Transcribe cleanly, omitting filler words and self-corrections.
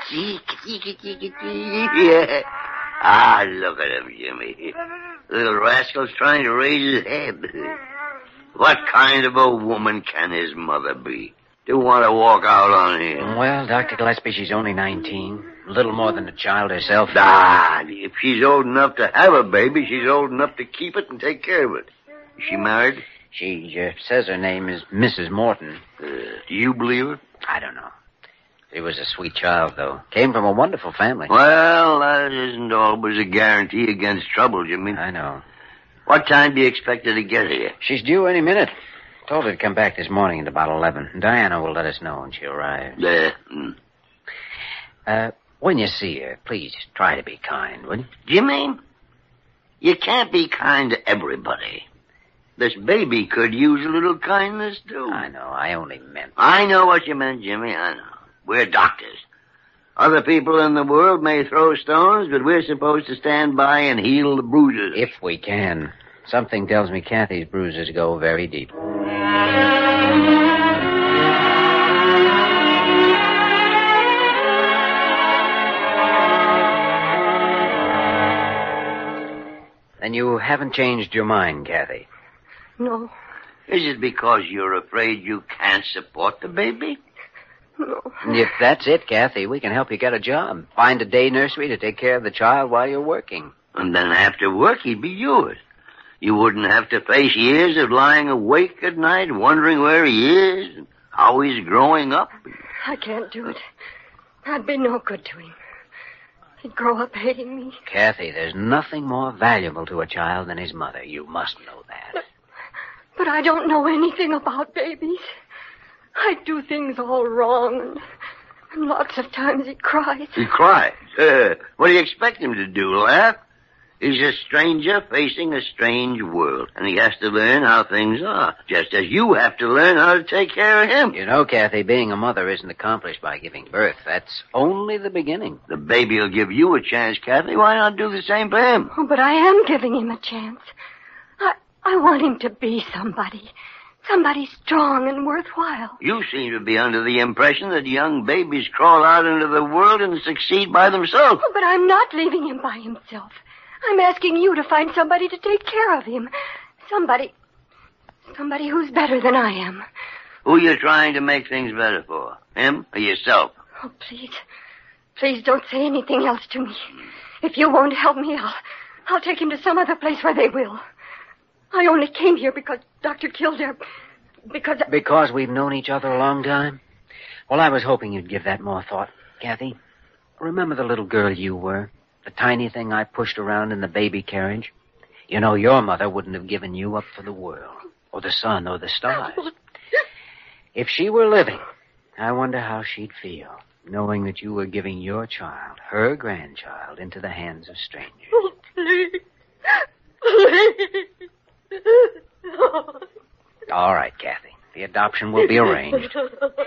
Yeah. Ah, look at him, Jimmy. Little rascal's trying to raise his head. What kind of a woman can his mother be? To want to walk out on him? Well, Dr. Gillespie, she's only 19. A little more than a child herself. Ah, if she's old enough to have a baby, she's old enough to keep it and take care of it. Is she married? She says her name is Mrs. Morton. Do you believe her? I don't know. She was a sweet child, though. Came from a wonderful family. Well, that isn't always a guarantee against trouble, Jimmy. I know. What time do you expect her to get here? She's due any minute. Told her to come back this morning at about 11. Diana will let us know when she arrives. When you see her, please try to be kind, will you? Jimmy, you can't be kind to everybody. This baby could use a little kindness, too. I know. I only meant... I know what you meant, Jimmy. I know. We're doctors. Other people in the world may throw stones, but we're supposed to stand by and heal the bruises. If we can. Something tells me Kathy's bruises go very deep. Then you haven't changed your mind, Kathy? No. Is it because you're afraid you can't support the baby? No. If that's it, Kathy, we can help you get a job. Find a day nursery to take care of the child while you're working. And then after work, he'd be yours. You wouldn't have to face years of lying awake at night, wondering where he is and how he's growing up. I can't do it. I'd be no good to him. He'd grow up hating me. Kathy, there's nothing more valuable to a child than his mother. You must know that. But I don't know anything about babies. I do things all wrong, and lots of times he cries. He cries? What do you expect him to do, laugh? He's a stranger facing a strange world, and he has to learn how things are, just as you have to learn how to take care of him. You know, Kathy, being a mother isn't accomplished by giving birth. That's only the beginning. The baby will give you a chance, Kathy. Why not do the same for him? Oh, but I am giving him a chance. I want him to be somebody. Somebody strong and worthwhile. You seem to be under the impression that young babies crawl out into the world and succeed by themselves. Oh, but I'm not leaving him by himself. I'm asking you to find somebody to take care of him. Somebody who's better than I am. Who are you trying to make things better for? Him or yourself? Oh, please. Please don't say anything else to me. If you won't help me, I'll take him to some other place where they will. I only came here because Dr. Kildare... Because we've known each other a long time? Well, I was hoping you'd give that more thought, Kathy. Remember the little girl you were? The tiny thing I pushed around in the baby carriage? You know, your mother wouldn't have given you up for the world, or the sun, or the stars. If she were living, I wonder how she'd feel, knowing that you were giving your child, her grandchild, into the hands of strangers. Oh, please. Please. All right, Kathy. The adoption will be arranged.